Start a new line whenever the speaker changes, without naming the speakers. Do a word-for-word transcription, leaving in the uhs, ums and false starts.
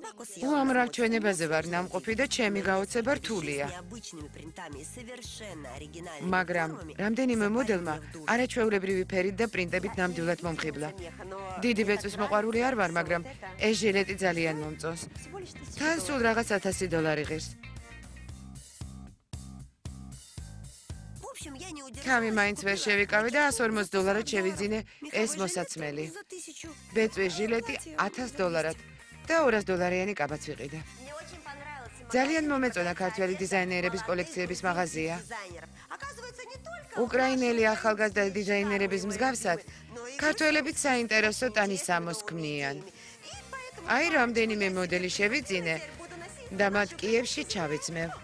უამრავ ჩვენებაზე ვარ ნამყოფი და ჩემი გაოცება რთულია. მაგრამ რამდენიმე მოდელმა არაჩვეულებრივი ფერით და პრინტებით ნამდვილად მომხიბლა. დიდი ბეწვის მოყვარული არ ვარ, მაგრამ ეს ჟილეტი ძალიან მომწონს. თან სულ რაღაც ათასი დოლარი ღირს. Kami მაინც ვერ შევიკავე და ას ორმოცი დოლარად შევიძინე ეს მოსაცმელი. ბეწვის ჟილეტი ათას დოლარად და ორას დოლარიანი კაბაც ვიყიდე. ძალიან მომეწონა ქართველი დიზაინერების კოლექციების მაღაზია. უკრაინელი ახალგაზრდა დიზაინერების მსგავსად, ქართველებიც საინტერესო ტანისამოს ქმნიან. აი რამდენიმე მოდელი შევიძინე და მათ კიევში ჩავიძმევ.